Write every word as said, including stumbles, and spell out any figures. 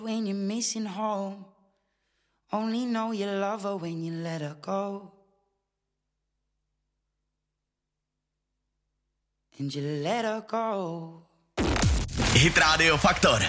When you're missing home, only know you love her when you let her go. And you let her go. Hit Radio Faktor